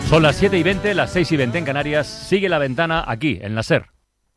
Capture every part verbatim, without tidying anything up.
Son las siete y veinte, las seis y veinte en Canarias. Sigue La Ventana aquí, en la SER.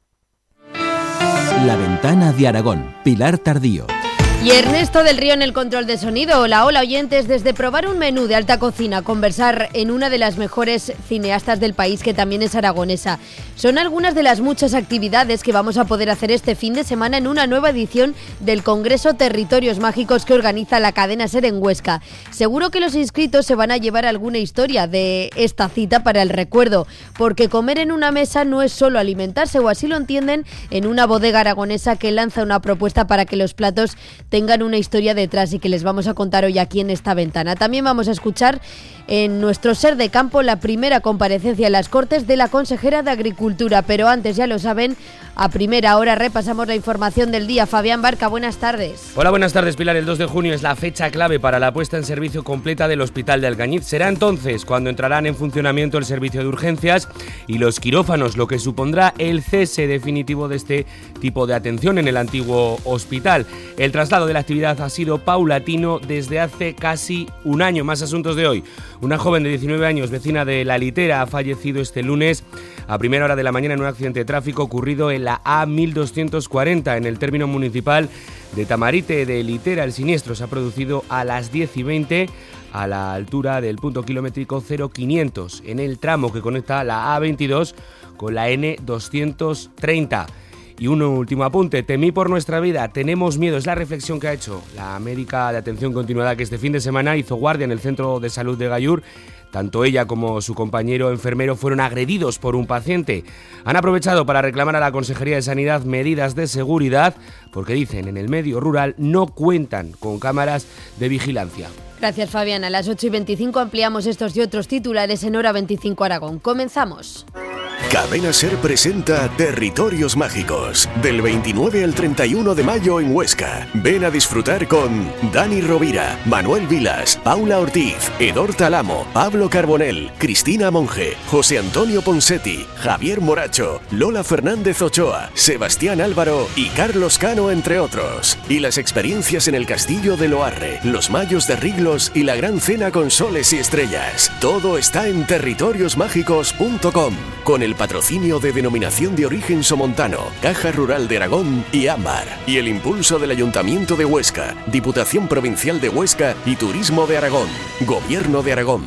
La Ventana de Aragón, Pilar Tardío. Y Ernesto del Río en el control de sonido. Hola, hola oyentes. Desde probar un menú de alta cocina, conversar en una de las mejores cineastas del país, que también es aragonesa. Son algunas de las muchas actividades que vamos a poder hacer este fin de semana en una nueva edición del Congreso Territorios Mágicos que organiza la cadena SER en Huesca. Seguro que los inscritos se van a llevar alguna historia de esta cita para el recuerdo, porque comer en una mesa no es solo alimentarse, o así lo entienden en una bodega aragonesa que lanza una propuesta para que los platos tengan una historia detrás y que les vamos a contar hoy aquí en esta ventana. También vamos a escuchar en nuestro SER de Campo la primera comparecencia en las Cortes de la consejera de Agricultura, pero antes, ya lo saben, a primera hora repasamos la información del día. Fabián Barca, buenas tardes. Hola, buenas tardes, Pilar. El dos de junio es la fecha clave para la puesta en servicio completa del Hospital de Alcañiz. Será entonces cuando entrarán en funcionamiento el servicio de urgencias y los quirófanos, lo que supondrá el cese definitivo de este tipo de atención en el antiguo hospital. El traslado de la actividad ha sido paulatino desde hace casi un año. Más asuntos de hoy. Una joven de diecinueve años, vecina de La Litera, ha fallecido este lunes a primera hora de la mañana en un accidente de tráfico ocurrido en la A mil doscientos cuarenta, en el término municipal de Tamarite de Litera. El siniestro se ha producido a las diez y veinte a la altura del punto kilométrico cero quinientos, en el tramo que conecta la A veintidós con la N doscientos treinta. Y un último apunte, temí por nuestra vida, tenemos miedo, es la reflexión que ha hecho la médica de atención continuada que este fin de semana hizo guardia en el centro de salud de Gallur. Tanto ella como su compañero enfermero fueron agredidos por un paciente. Han aprovechado para reclamar a la Consejería de Sanidad medidas de seguridad, porque dicen en el medio rural no cuentan con cámaras de vigilancia. Gracias, Fabián. A las ocho y veinticinco ampliamos estos y otros titulares en Hora veinticinco Aragón. Comenzamos. Cadena SER presenta Territorios Mágicos, del veintinueve al treinta y uno de mayo en Huesca. Ven a disfrutar con Dani Rovira, Manuel Vilas, Paula Ortiz, Edor Talamo, Pablo Carbonell, Cristina Monge, José Antonio Ponsetti, Javier Moracho, Lola Fernández Ochoa, Sebastián Álvaro y Carlos Cano, entre otros. Y las experiencias en el Castillo de Loarre, los Mayos de Riglos y la Gran Cena con Soles y Estrellas. Todo está en territorios mágicos punto com, con el patrocinio de Denominación de Origen Somontano, Caja Rural de Aragón y Ámbar, y el impulso del Ayuntamiento de Huesca, Diputación Provincial de Huesca y Turismo de Aragón, Gobierno de Aragón.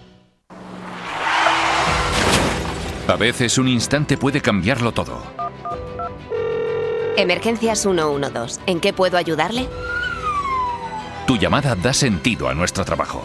A veces un instante puede cambiarlo todo. Emergencias ciento doce. ¿En qué puedo ayudarle? Tu llamada da sentido a nuestro trabajo.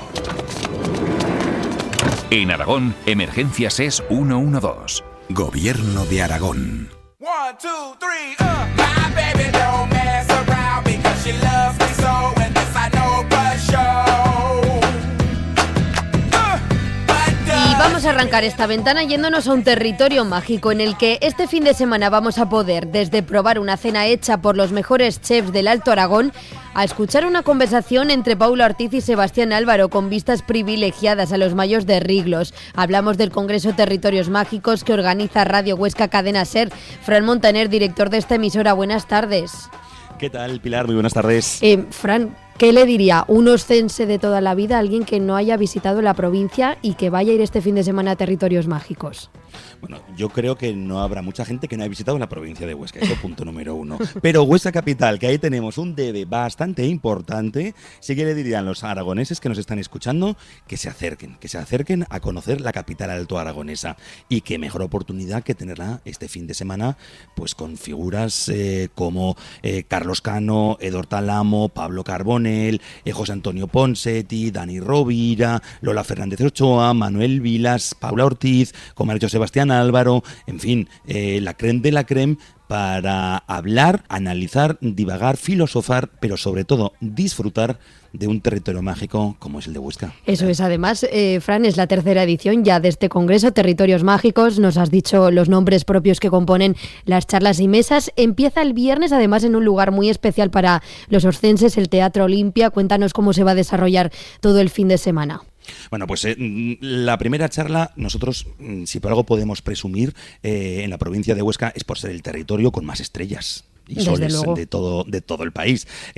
En Aragón, Emergencias es ciento doce. Gobierno de Aragón. One, two, three, uh. My baby don't mess around because she loves me so, and this I know for sure. Uh, Y vamos a arrancar esta ventana yéndonos a un territorio mágico en el que este fin de semana vamos a poder desde probar una cena hecha por los mejores chefs del Alto Aragón a escuchar una conversación entre Paula Ortiz y Sebastián Álvaro con vistas privilegiadas a los Mayos de Riglos. Hablamos del Congreso Territorios Mágicos que organiza Radio Huesca Cadena SER. Fran Montaner, director de esta emisora, buenas tardes. ¿Qué tal, Pilar? Muy buenas tardes. Eh, Fran, ¿qué le diría un oscense de toda la vida a alguien que no haya visitado la provincia y que vaya a ir este fin de semana a Territorios Mágicos? Bueno, yo creo que no habrá mucha gente que no haya visitado la provincia de Huesca, eso punto número uno. Pero Huesca Capital, que ahí tenemos un debe bastante importante, sí que le dirían los aragoneses que nos están escuchando que se acerquen, que se acerquen a conocer la capital alto aragonesa. Y qué mejor oportunidad que tenerla este fin de semana, pues con figuras eh, como eh, Carlos Cano, Edor Talamo, Pablo Carbonell, eh, José Antonio Ponsetti, Dani Rovira, Lola Fernández Ochoa, Manuel Vilas, Paula Ortiz, como ha dicho Sebastián Álvaro, en fin, eh, la creme de la creme para hablar, analizar, divagar, filosofar, pero sobre todo disfrutar de un territorio mágico como es el de Huesca. Eso es, además, eh, Fran, es la tercera edición ya de este Congreso Territorios Mágicos. Nos has dicho los nombres propios que componen las charlas y mesas. Empieza el viernes, además, en un lugar muy especial para los oscenses, el Teatro Olimpia. Cuéntanos cómo se va a desarrollar todo el fin de semana. Bueno, pues eh, la primera charla, nosotros, si por algo podemos presumir, eh, en la provincia de Huesca es por ser el territorio con más estrellas y soles de todo, de todo el país. Entonces,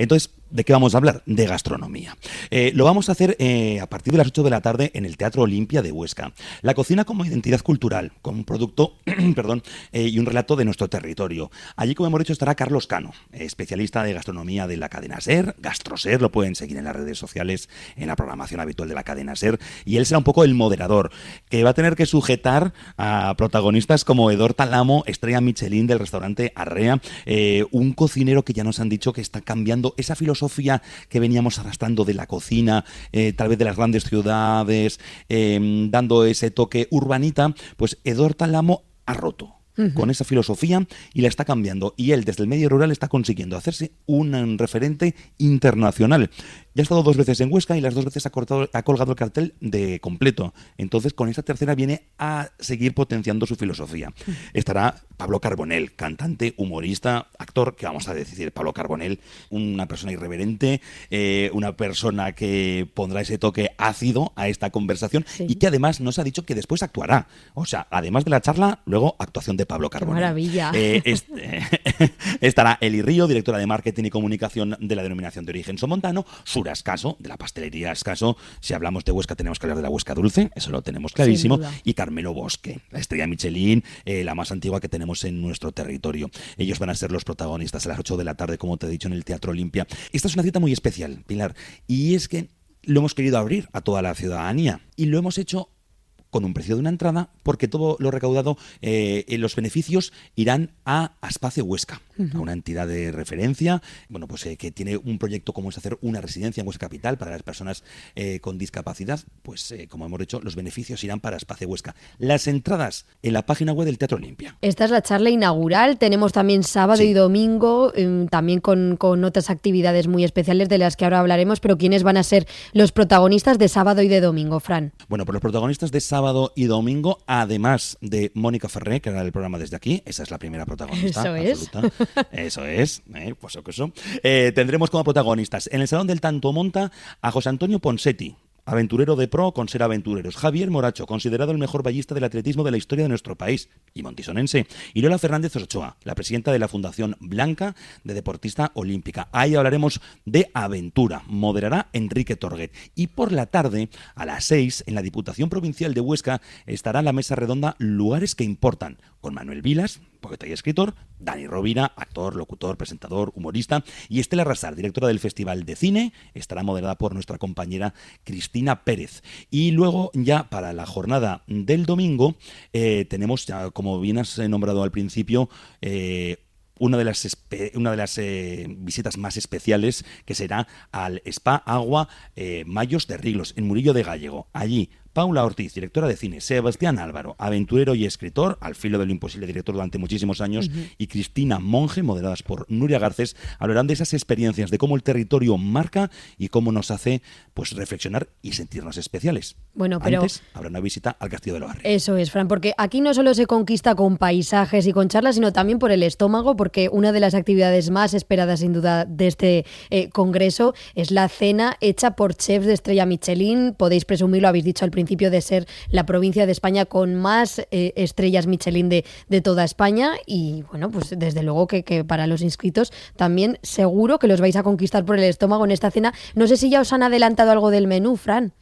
¿De qué vamos a hablar? De gastronomía. Eh, lo vamos a hacer eh, a partir de las ocho de la tarde en el Teatro Olimpia de Huesca. La cocina como identidad cultural, como un producto perdón, eh, y un relato de nuestro territorio. Allí, como hemos dicho, estará Carlos Cano, eh, especialista de gastronomía de la cadena SER, GastroSER, lo pueden seguir en las redes sociales, en la programación habitual de la cadena SER, y él será un poco el moderador, que va a tener que sujetar a protagonistas como Edor Talamo, estrella Michelin del restaurante Arrea, eh, un cocinero que ya nos han dicho que está cambiando esa filosofía Sofía que veníamos arrastrando de la cocina, eh, tal vez de las grandes ciudades, eh, dando ese toque urbanita, pues Edor Talamo ha roto uh-huh. con esa filosofía y la está cambiando. Y él, desde el medio rural, está consiguiendo hacerse un referente internacional. Ya ha estado dos veces en Huesca y las dos veces ha, cortado, ha colgado el cartel de completo. Entonces, con esta tercera viene a seguir potenciando su filosofía. Estará Pablo Carbonell, cantante, humorista, actor, que vamos a decir, Pablo Carbonell, una persona irreverente, eh, una persona que pondrá ese toque ácido a esta conversación sí. y que además nos ha dicho que después actuará. O sea, además de la charla, luego actuación de Pablo Carbonell. ¡Qué maravilla! Eh, este, estará Eli Río, directora de Marketing y Comunicación de la Denominación de Origen Somontano, Sura Escaso, de la pastelería Escaso. Si hablamos de Huesca tenemos que hablar de la Huesca Dulce, eso lo tenemos clarísimo, y Carmelo Bosque, la estrella Michelin, eh, la más antigua que tenemos en nuestro territorio. Ellos van a ser los protagonistas a las ocho de la tarde, como te he dicho, en el Teatro Olimpia. Esta es una cita muy especial, Pilar, y es que lo hemos querido abrir a toda la ciudadanía y lo hemos hecho con un precio de una entrada, porque todo lo recaudado, eh, los beneficios irán a Aspace Huesca, uh-huh. a una entidad de referencia, bueno, pues eh, que tiene un proyecto como es hacer una residencia en Huesca Capital para las personas eh, con discapacidad. Pues eh, como hemos dicho, los beneficios irán para Aspace Huesca. Las entradas en la página web del Teatro Olimpia. Esta es la charla inaugural, tenemos también sábado sí. y domingo, eh, también con, con otras actividades muy especiales de las que ahora hablaremos, pero ¿quiénes van a ser los protagonistas de sábado y de domingo, Fran? Bueno, pues los protagonistas de sábado sábado y domingo, además de Mónica Ferré, que era el programa Desde Aquí, esa es la primera protagonista. Eso es. Absoluta. Eso es, eh, pues eso. Eh, tendremos como protagonistas en el Salón del Tanto Monta a José Antonio Ponsetti, aventurero de pro con ser aventureros, Javier Moracho, considerado el mejor ballista del atletismo de la historia de nuestro país y montisonense, y Lola Fernández Ochoa, la presidenta de la Fundación Blanca de Deportista Olímpica. Ahí hablaremos de aventura, moderará Enrique Torguet. Y por la tarde, a las seis, en la Diputación Provincial de Huesca, estará la mesa redonda Lugares que Importan, con Manuel Vilas, poeta y escritor, Dani Rovira, actor, locutor, presentador, humorista, y Estela Rasar, directora del Festival de Cine, estará moderada por nuestra compañera Cristina Pérez. Y luego ya para la jornada del domingo eh, tenemos, ya, como bien has nombrado al principio, eh, una de las, espe- una de las eh, visitas más especiales, que será al Spa Agua eh, Mayos de Riglos, en Murillo de Gallego. Allí Paula Ortiz, directora de cine, Sebastián Álvaro, aventurero y escritor, al filo de lo imposible, director durante muchísimos años, uh-huh. y Cristina Monge, moderadas por Nuria Garcés, hablarán de esas experiencias, de cómo el territorio marca y cómo nos hace pues reflexionar y sentirnos especiales. Bueno, pero antes habrá una visita al Castillo de la Barriga. Eso es, Fran, porque aquí no solo se conquista con paisajes y con charlas, sino también por el estómago, porque una de las actividades más esperadas, sin duda, de este eh, congreso es la cena hecha por chefs de estrella Michelin. Podéis presumir, lo habéis dicho al principio, de ser la provincia de España con más eh, estrellas Michelin de, de toda España, y bueno, pues desde luego que, que para los inscritos también seguro que los vais a conquistar por el estómago en esta cena. No sé si ya os han adelantado algo del menú, Fran.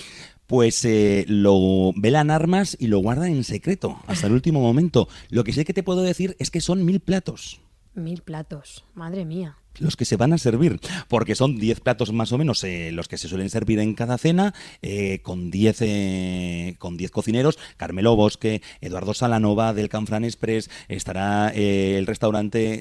Pues eh, lo velan armas y lo guardan en secreto hasta el último momento. Lo que sí que te puedo decir es que son mil platos. Mil platos, madre mía. Los que se van a servir, porque son diez platos más o menos eh, los que se suelen servir en cada cena, eh, con diez eh, con diez cocineros. Carmelo Bosque, Eduardo Salanova del Canfrán Express, estará eh, el restaurante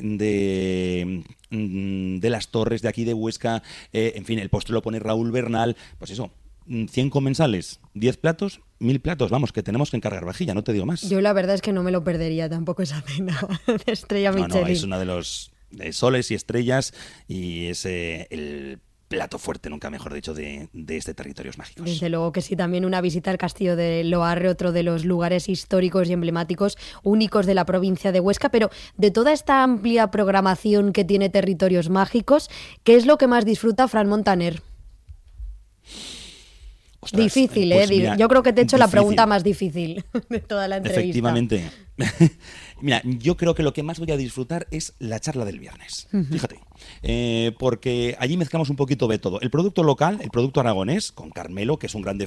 de, de Las Torres de aquí de Huesca, eh, en fin, el postre lo pone Raúl Bernal. Pues eso, cien comensales, diez platos, mil platos, vamos, que tenemos que encargar vajilla, no te digo más. Yo la verdad es que no me lo perdería tampoco esa cena de estrella Michelin. No, no, es una de los de soles y estrellas, y es eh, el plato fuerte, nunca mejor dicho, de, de este Territorios Mágicos. Desde luego que sí, también una visita al Castillo de Loarre, otro de los lugares históricos y emblemáticos únicos de la provincia de Huesca. Pero de toda esta amplia programación que tiene Territorios Mágicos, ¿qué es lo que más disfruta Fran Montaner? Ostras, difícil, pues ¿eh? mira, Yo creo que te he hecho la difícil. pregunta más difícil de toda la entrevista. Efectivamente. Mira, yo creo que lo que más voy a disfrutar es la charla del viernes. Ujú. Fíjate. Eh, porque allí mezclamos un poquito de todo. El producto local, el producto aragonés, con Carmelo, que es un gran